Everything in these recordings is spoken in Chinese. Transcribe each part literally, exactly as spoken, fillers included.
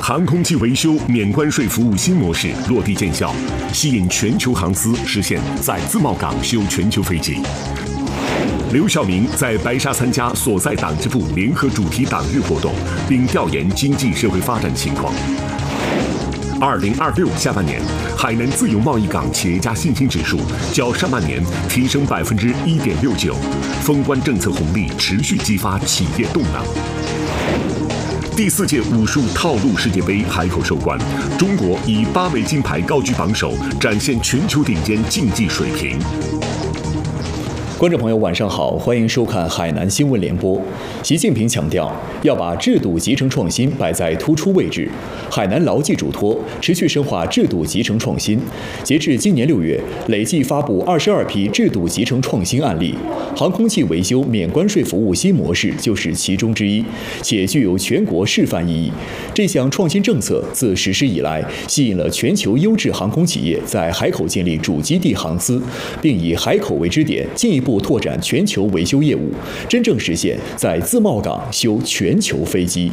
航空器维修免关税服务新模式落地见效，吸引全球航司实现在自贸港修全球飞机。刘晓明在白沙参加所在党支部联合主题党日活动，并调研经济社会发展情况。二零二六下半年，海南自由贸易港企业家信心指数较上半年提升百分之一点六九，封关政策红利持续激发企业动能。第四届武术套路世界杯海口收官，中国以八枚金牌高居榜首，展现全球顶尖竞技水平。 观众朋友，晚上好，欢迎收看海南新闻联播。习近平强调，要把制度集成创新摆在突出位置。海南牢记嘱托，持续深化制度集成创新。截至今年六月，累计发布二十二批制度集成创新案例，航空器维修免关税服务新模式就是其中之一，且具有全国示范意义。这项创新政策自实施以来，吸引了全球优质航空企业在海口建立主基地航司，并以海口为支点，进一步步拓展全球维修业务，真正实现在自贸港修全球飞机。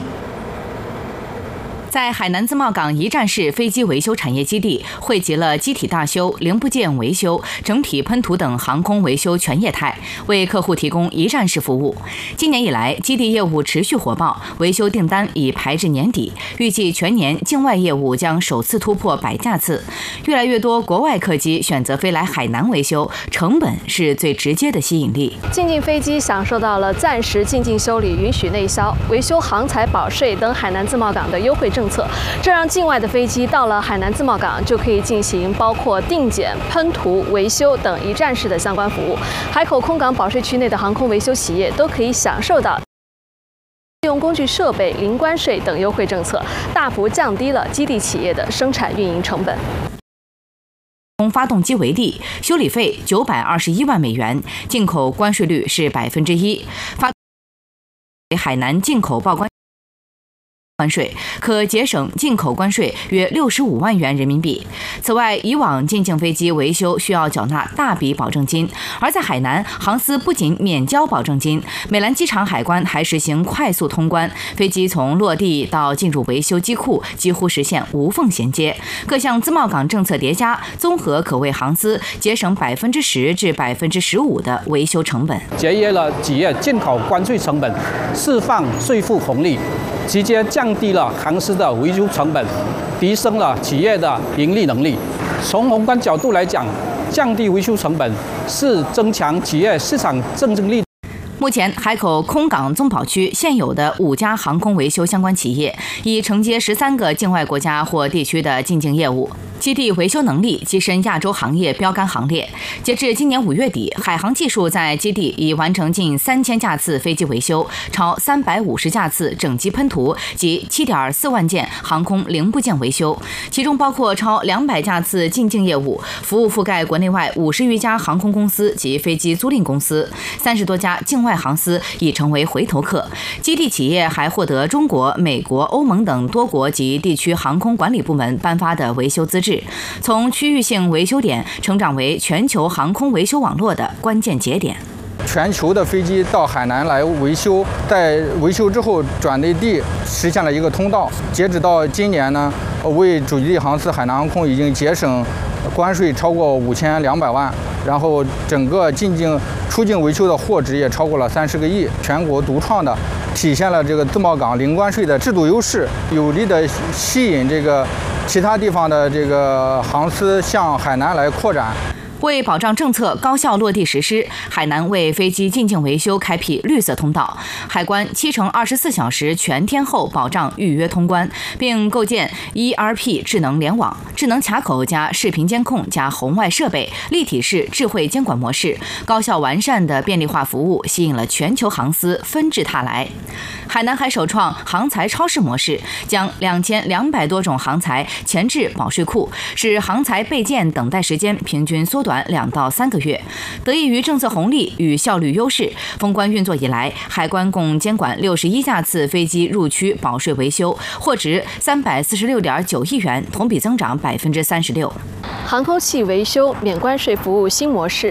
在海南自贸港一站式飞机维修产业基地，汇集了机体大修、零部件维修、整体喷涂等航空维修全业态，为客户提供一站式服务。今年以来，基地业务持续火爆，维修订单已排至年底，预计全年境外业务将首次突破百架次。越来越多国外客机选择飞来海南维修，成本是最直接的吸引力。 进境飞机享受到了暂时进境修理允许内销、维修航材保税等海南自贸港的优惠政策。政策，这让境外的飞机到了海南自贸港就可以进行包括定检、喷涂、维修等一站式的相关服务。海口空港保税区内的航空维修企业都可以享受到利用工具设备零关税等优惠政策，大幅降低了基地企业的生产运营成本。 从发动机为例，修理费九百二十一万美元，进口关税率是百分之一。发海南进口报关。关税可节省进口关税约六十五万元人民币。此外，以往进境飞机维修需要缴纳大笔保证金，而在海南，航司不仅免交保证金，美兰机场海关还实行快速通关，飞机从落地到进入维修机库几乎实现无缝衔接。各项自贸港政策叠加，综合可为航司节省百分之十至百分之十五的维修成本， 节约了企业进口关税成本，释放税负红利。直接降低了航司的维修成本，提升了企业的盈利能力。从宏观角度来讲，降低维修成本是增强企业市场竞争力。 目前，海口空港综保区现有的五家航空维修相关企业，已承接十三个境外国家或地区的进境业务。基地维修能力跻身亚洲行业标杆行列。截至今年五月底，海航技术在基地已完成近三千架次飞机维修，超三百五十架次整机喷涂及七点四万件航空零部件维修，其中包括超两百架次进境业务，服务覆盖国内外五十余家航空公司及飞机租赁公司，三十多家境外航司已成为回头客。基地企业还获得中国、美国、欧盟等多国及地区航空管理部门颁发的维修资质。从区域性维修点成长为全球航空维修网络的关键节点。 全球的飞机到海南来维修，在维修之后转内地，实现了一个通道。截止到今年呢，为主基地航司海南航空已经节省关税超过五千两百万，然后整个进境、出境维修的货值也超过了三十个亿，全国独创的，体现了这个自贸港零关税的制度优势，有力的吸引这个其他地方的这个航司向海南来扩展。 为保障政策高效落地实施，海南为飞机进境维修开辟绿色通道，海关七乘二十四小时全天候保障预约通关，并构建 E R P 智能联网、智能卡口加视频监控加红外设备、立体式智慧监管模式，高效完善的便利化服务吸引了全球航司纷至沓来。海南还首创航材超市模式，将两千两百多种航材前置保税库，使航材备件等待时间平均缩短两到三个月。得益于政策红利与效率优势，封关运作以来，海关共监管六十一架次飞机入区保税维修，货值三百四十六点九亿元，同比增长百分之三十六。 航空器维修免关税服务新模式